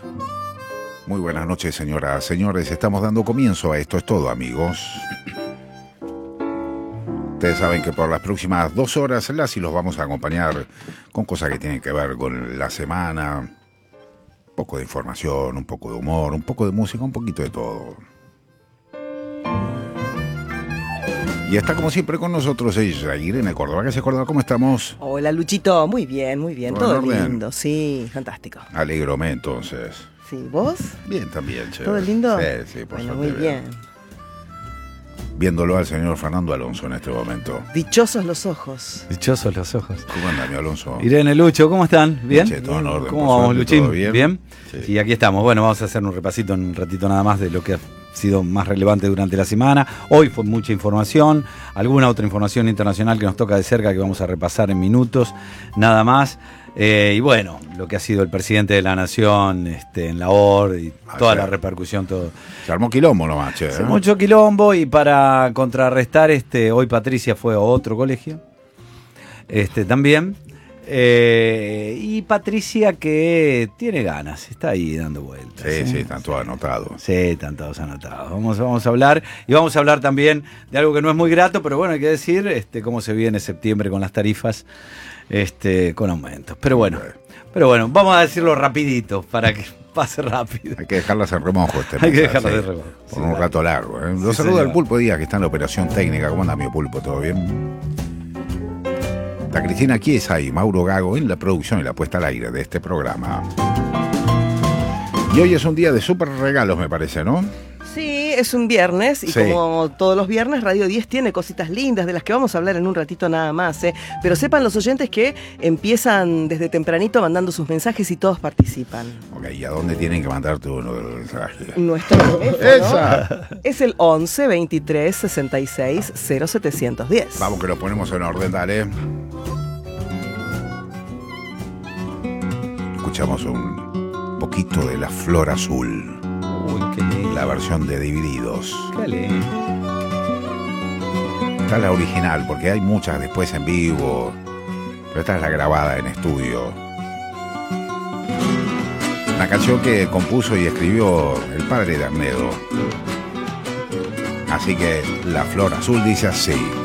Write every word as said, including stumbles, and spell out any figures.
Muy buenas noches, señoras, señores. Estamos dando comienzo a Esto es Todo, amigos. Ustedes saben que por las próximas dos horas las y los vamos a acompañar con cosas que tienen que ver con la semana. Un poco de información, un poco de humor, un poco de música, un poquito de todo. Y está como siempre con nosotros ella, Irene Córdoba. ¿Qué se Córdoba? ¿Cómo estamos? Hola, Luchito. Muy bien, muy bien. Todo lindo, sí, fantástico. Alegrome, entonces. Sí, ¿vos? Bien, también, che. ¿Todo lindo? Sí, sí, por bueno, suerte muy bien. Viéndolo al señor Fernando Alonso en este momento. Dichosos los ojos. Dichosos los ojos. ¿Cómo anda, mi Alonso? Irene, Lucho, ¿cómo están? ¿Bien? Che, todo en orden, ¿Cómo por vamos, suerte, Luchín? ¿todo bien? ¿Bien? Sí. Y aquí estamos. Bueno, vamos a hacer un repasito en un ratito nada más de lo que ha sido más relevante durante la semana. Hoy fue mucha información, alguna otra información internacional que nos toca de cerca que vamos a repasar en minutos, nada más. Eh, y bueno, lo que ha sido el presidente de la Nación este, en la O R y Ah, toda sí. la repercusión, todo. Se armó quilombo nomás, che. Hace ¿eh? mucho quilombo y para contrarrestar, este, hoy Patricia fue a otro colegio, este, también. Eh, y Patricia que tiene ganas, está ahí dando vueltas. Sí, ¿eh? sí, están todos anotados. Sí, están todos anotados. Vamos, vamos a hablar y vamos a hablar también de algo que no es muy grato, pero bueno, hay que decir este, cómo se viene septiembre con las tarifas este, con aumentos. Pero bueno, pero bueno, vamos a decirlo rapidito para que pase rápido. Hay que dejarlas en remojo este Hay que mensaje, dejarlas sí, de remojo. Por Sí, un dale. rato largo. ¿eh? Los Sí, saluda señor. el Pulpo Díaz, que está en la operación técnica. ¿Cómo anda, mi Pulpo? ¿Todo bien? Está Cristina Chiesa y Mauro Gago en la producción y la puesta al aire de este programa. Y hoy es un día de súper regalos, me parece, ¿no? Sí, es un viernes y Sí. como todos los viernes, Radio diez tiene cositas lindas de las que vamos a hablar en un ratito nada más. ¿eh? Pero sepan los oyentes que empiezan desde tempranito mandando sus mensajes y todos participan. Ok, ¿y a dónde tienen que mandarte uno de los mensajes? Nuestro teléfono ¡Esa! es el once veintitrés sesenta y seis cero setecientos diez. Vamos que lo ponemos en orden, dale. Escuchamos un poquito de La Flor Azul, Uy, qué lindo. la versión de Divididos. Qué lindo. Esta es la original, porque hay muchas después en vivo, pero esta es la grabada en estudio. Una canción que compuso y escribió el padre de Arnedo. Así que La Flor Azul dice así.